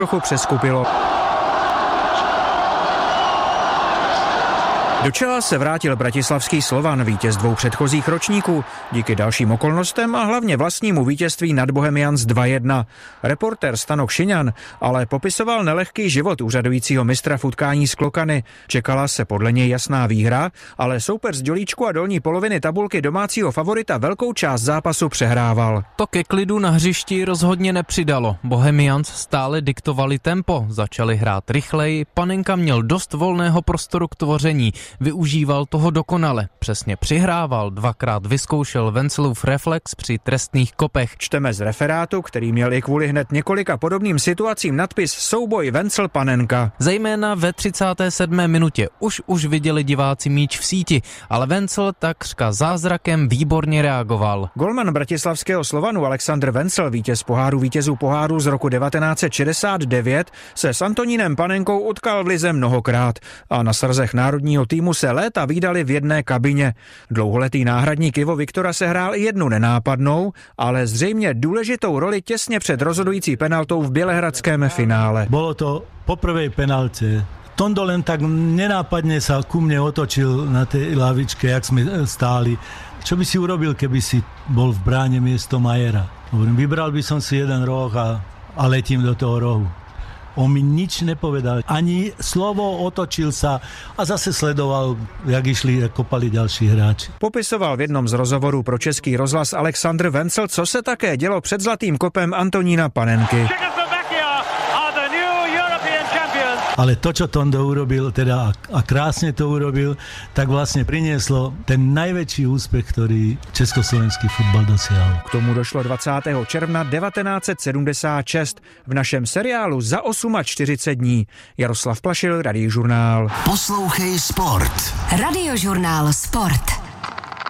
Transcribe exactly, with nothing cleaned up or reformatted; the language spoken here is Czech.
trochu přeskupilo. Do čela se vrátil bratislavský Slovan, vítěz dvou předchozích ročníků, díky dalším okolnostem a hlavně vlastnímu vítězství nad Bohemians dva jedna. Reportér Stanok Šiňan ale popisoval nelehký život úřadujícího mistra v utkání s Klokany. Čekala se podle něj jasná výhra, ale soupeř z dělíčku a dolní poloviny tabulky domácího favorita velkou část zápasu přehrával. To ke klidu na hřišti rozhodně nepřidalo. Bohemians stále diktovali tempo, začali hrát rychleji, Panenka měl dost volného prostoru k tvoření. Využíval toho dokonale. Přesně přihrával, dvakrát vyzkoušel Wenzelův reflex při trestných kopech. Čteme z referátu, který měl i kvůli hned několika podobným situacím nadpis Souboj Wenzel Panenka. Zejména ve třicáté sedmé minutě už už viděli diváci míč v síti, ale Wenzel takřka zázrakem výborně reagoval. Golman bratislavského Slovanu Alexander Wenzel, vítěz poháru vítězů poháru z roku devatenáct set šedesát devět, se s Antonínem Panenkou utkal v lize mnohokrát a na srzech národního týmu se léta vídali v jedné kabině. Dlouholetý náhradník Ivo Viktora se hrál i jednu nenápadnou, ale zřejmě důležitou roli těsně před rozhodující penaltou v bělehradském finále. Bolo to po prvej penalce. Tondo len tak nenápadne sa ku mne otočil na tej lavičke, jak sme stáli. Čo by si urobil, keby si bol v bráne miesto Majera? Hovorím, vybral by som si jeden roh a, a letím do toho rohu. On mi nič nepovedal, ani slovo, otočil sa a zase sledoval, jak išli a kopali ďalší hráči. Popisoval v jednom z rozhovorů pro Český rozhlas Alexander Wenzel, co se také dělo před zlatým kopem Antonína Panenky. Ale to, čo Tondo urobil, teda a krásne to urobil, tak vlastne prinieslo ten najväčší úspech, ktorý československý futbal dosiahol. K tomu došlo dvacátého června devatenáct set sedmdesát šest v našem seriálu Za čtyřicet osm dní. Jaroslav Plašil, Radiožurnál. Poslouchej Sport. Radiožurnál Sport.